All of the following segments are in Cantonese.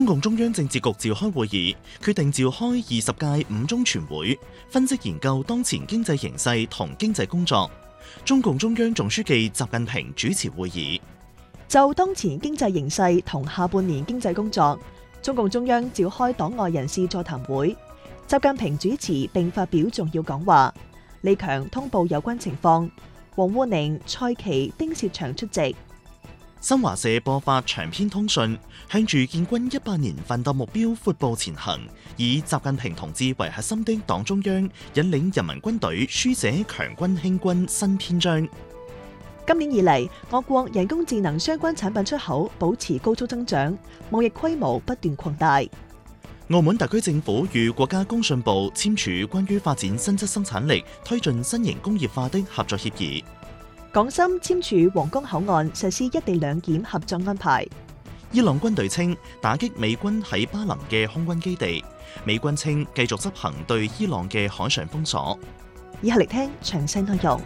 中共中央政治局召開會議，決定召開20屆五中全會，分析研究當前經濟形勢同經濟工作。中共中央總書記習近平主持會議， 就當前經濟形勢同下半年經濟工作，中共中央召開黨外人士座談會，習近平主持並發表重要講話。李強通報有關情況，王滬寧、蔡奇、丁薛祥出席。 新華社播發長篇通訊，向住建軍100年奮鬥目標闊步前行，以習近平同志為核心的黨中央引領人民軍隊書寫強軍興軍新篇章。 今年以嚟，我國人工智能相關產品出口保持高速增長，貿易規模不斷擴大。 澳門特區政府與國家工信部簽署關於發展新質生產力、推進新型工業化的合作協議。 港深簽署皇崗口岸實施一地兩檢合作安排。 伊朗軍隊稱打擊美軍喺巴林嘅空軍基地，美軍稱繼續執行對伊朗嘅海上封鎖。 以下嚟聽詳細內容。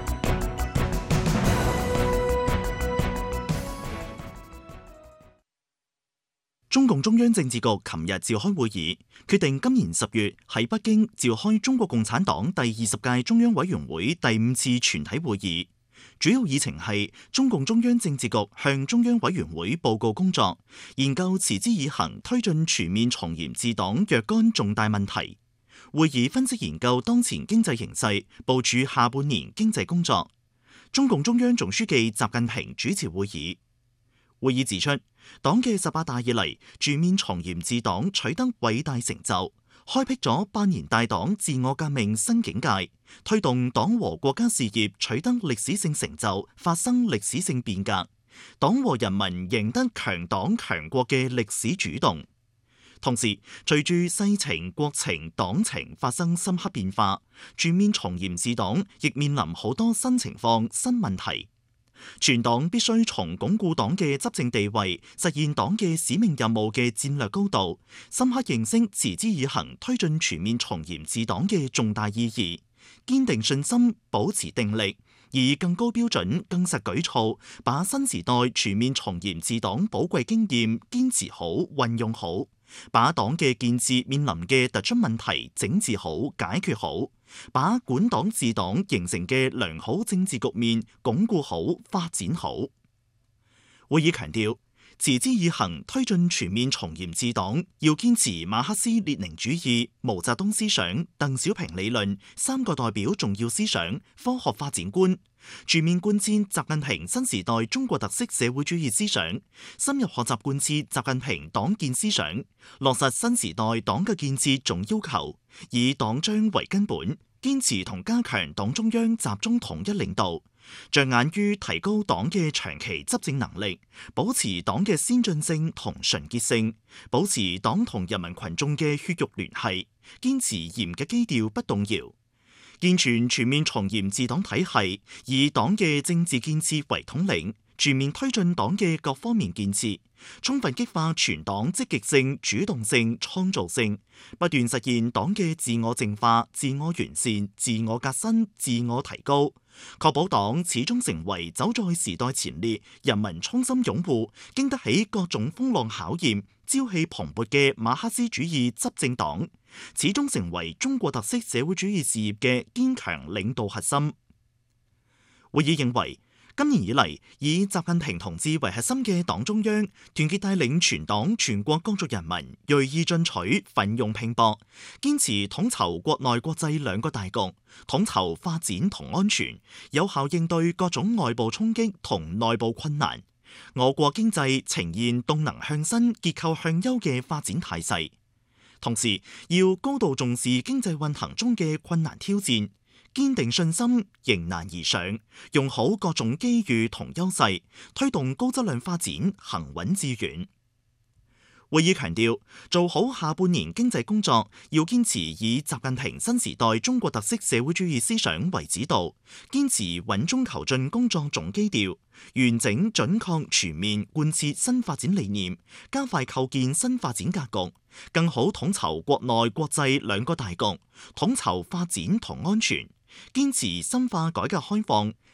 中共中央政治局琴日召開會議，決定今年10月喺北京召開中國共產黨第20屆中央委員會第5次全體會議。主要議程係中共中央政治局向中央委員會報告工作，研究持之以恒推進全面從嚴治黨若干重大問題。會議分析研究當前經濟形勢，部署下半年經濟工作。中共中央總書記習近平主持會議。會議指出，黨嘅18大以嚟，全面從嚴治黨取得偉大成就，開闢咗百年大黨自我革命新境界，推動黨和國家事業取得歷史性成就，發生歷史性變革，黨和人民贏得強黨強國嘅歷史主動。同時，隨住世情、國情、黨情發生深刻變化，全面從嚴治黨亦面臨好多新情況、新問題。全黨必須從鞏固黨嘅執政地位、實現黨嘅使命任務嘅戰略高度，深刻認識持之以恒推進全面從嚴治黨嘅重大意義，堅定信心，保持定力，以更高標準、更實舉措，把新時代全面從嚴治黨寶貴經驗堅持好、運用好，把黨嘅建設面臨嘅突出問題整治好、解決好，把管黨治黨形成嘅良好政治局面鞏固好、發展好。會議強調，持之以恒推進全面從嚴治黨，要堅持馬克思列寧主義、毛澤東思想、鄧小平理論三個代表重要思想、科學發展觀，全面貫徹習近平新時代中國特色社會主義思想，深入學習貫徹習近平黨建思想，落實新時代黨嘅建設總要求，以黨章為根本，堅持同加強黨中央集中統一領導，着眼於提高黨嘅長期執政能力，保持黨嘅先進性同純潔性，保持黨同人民群眾嘅血肉聯繫，堅持嚴嘅基調不動搖，健全全面從嚴治黨體系，以黨嘅政治建設為統領，全面推進黨嘅各方面建設，充分激發全黨積極性、主動性、創造性，不斷實現黨嘅自我淨化、自我完善、自我革新、自我提高，確保黨始終成為走在時代前列、人民衷心擁護、經得起各種風浪考驗、朝氣蓬勃嘅馬克思主義執政黨，始終成為中國特色社會主義事業嘅堅強領導核心。會議認為，今年以嚟，以習近平同志為核心嘅黨中央，團結帶領全黨全國各族人民銳意進取、奮勇拼搏，堅持統籌國內國際兩個大局，統籌發展同安全，有效應對各種外部衝擊同內部困難。我國經濟呈現動能向新、結構向優嘅發展態勢。同時，要高度重視經濟運行中嘅困難挑戰，堅定信心，迎難而上，用好各種機遇同優勢，推動高質量發展，行穩致遠。會議強調，做好下半年經濟工作，要堅持以習近平新時代中國特色社會主義思想為指導，堅持穩中求進工作總基調，完整準確全面貫徹新發展理念，加快構建新發展格局，更好統籌國內國際兩個大局，統籌發展同安全，堅持深化改革開放，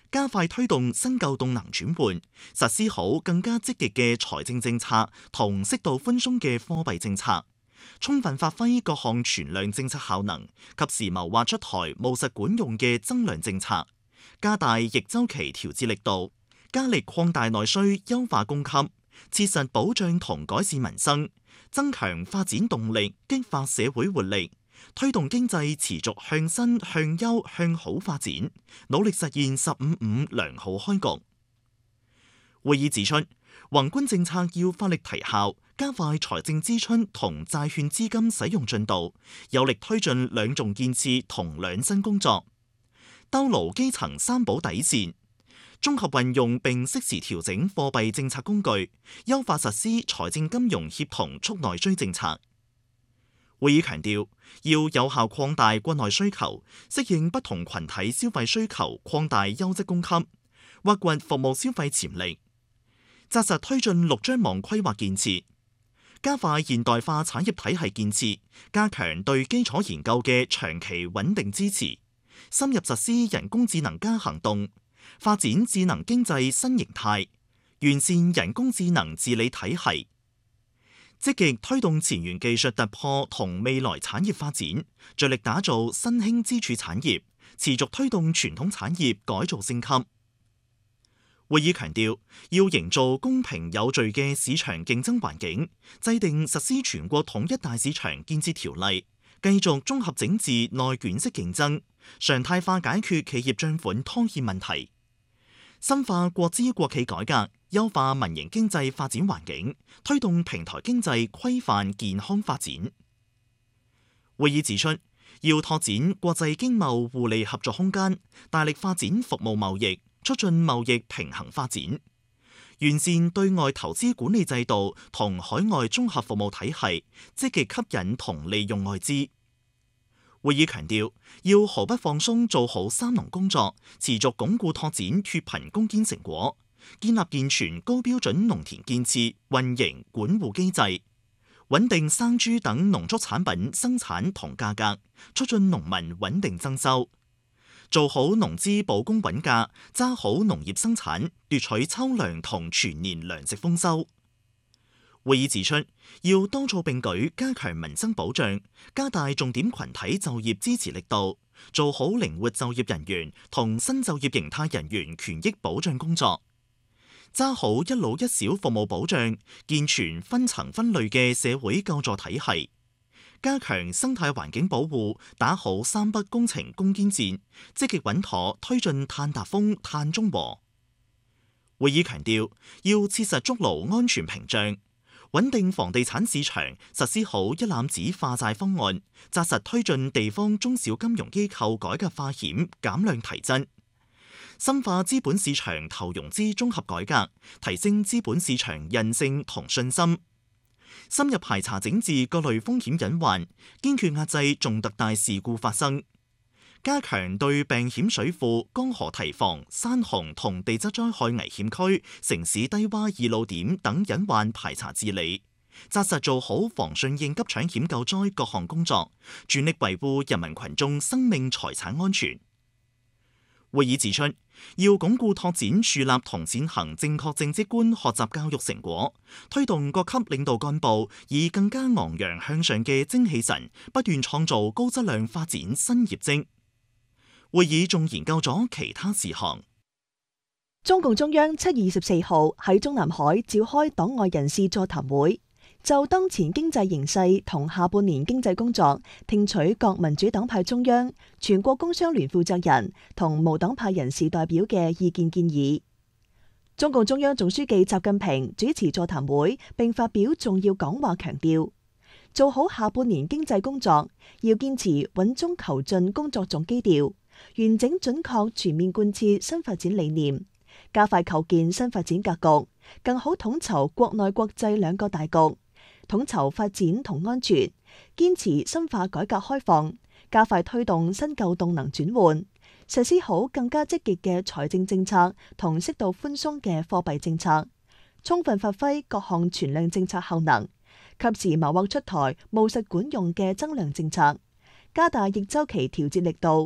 加快推動新舊動能轉換，實施好更加積極嘅財政政策同適度寬鬆嘅貨幣政策，充分發揮各項存量政策效能，及時謀劃出台務實管用嘅增量政策，加大逆週期調節力度，加力擴大內需，優化供給，切實保障同改善民生，增強發展動力，激發社會活力，推動經濟持續向新、向優、向好發展，努力實現15/5良好開局。會議指出，宏觀政策要發力提效，加快財政支出同債券資金使用進度，有力推進兩重建設同兩新工作，兜牢基層三保底線，綜合運用並適時調整貨幣政策工具，優化實施財政金融協同促內需政策。會議強調，要有效擴大國內需求，適應不同群體消費需求，擴大優質供給，挖掘服務消費潛力，紮實推進陸張網規劃建設，加快現代化產業體系建設，加強對基礎研究嘅長期穩定支持，深入實施人工智能加行動，發展智能經濟新形態，完善人工智能治理體系，積極推動前沿技術突破同未來產業發展，着力打造新興支柱產業，持續推動傳統產業改造升級。會議強調，要營造公平有序嘅市場競爭環境，制定實施全國統一大市場建設條例，繼續綜合整治內卷式競爭，常態化解決企業帳款拖欠問題，深化國資國企改革，優化民營經濟發展環境，推動平台經濟規範健康發展。會議指出，要拓展國際經貿互利合作空間，大力發展服務貿易，促進貿易平衡發展，完善對外投資管理制度同海外綜合服務體系，積極吸引同利用外資。會議強調，要毫不放鬆做好三農工作，持續鞏固拓展脫貧攻堅成果，建立健全高標準農田建設、運營、管護機制，穩定生豬等農畜產品生產同價格，促進農民穩定增收，做好農資保供穩價，揸好農業生產，奪取秋糧同全年糧食豐收。會議指出，要多措並舉，加強民生保障，加大重點群體就業支持力度，做好靈活就業人員同新就業形態人員權益保障工作，揸好一老一小服務保障，健全分層分類嘅社會救助體系，加強生態環境保護，打好三不工程攻堅戰，積極穩妥推進碳達峰、碳中和。會議強調，要切實築牢安全屏障，穩定房地產市場，實施好一攬子化債方案，紮實推進地方中小金融機構改革化險，減量提質，深化資本市場投融資綜合改革，提升資本市場韌性同信心，深入排查整治各類風險隱患，堅決壓制重特大事故發生，加強對病險水庫、江河堤防、山洪同地質災害危險區、城市低洼易路點等隱患排查治理，紮實做好防汛應急搶險救災各項工作，全力維護人民群眾生命財產安全。會議指出，要鞏固拓展樹立同踐行正確政績觀學習教育成果，推動各級領導幹部以更加昂揚向上嘅精氣神，不斷創造高質量發展新業績。會議仲研究咗其他事項。 中共中央7月24號喺中南海召開黨外人士座談會，就當前經濟形勢同下半年經濟工作，聽取各民主黨派中央、全國工商聯負責人同無黨派人士代表嘅意見建議。中共中央總書記習近平主持座談會並發表重要講話，強調做好下半年經濟工作，要堅持穩中求進工作總基調，完整準確全面貫徹新發展理念，加快構建新發展格局，更好統籌國內國際兩個大局，統籌發展同安全，堅持深化改革開放，加快推動新舊動能轉換，實施好更加積極嘅財政政策同適度寬鬆嘅貨幣政策，充分發揮各項存量政策效能，及時謀劃出台務實管用嘅增量政策，加大逆週期調節力度，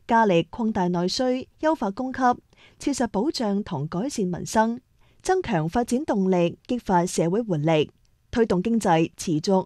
加力擴大內需，優化供給，切實保障同改善民生，增強發展動力，激發社會活力，推動經濟持續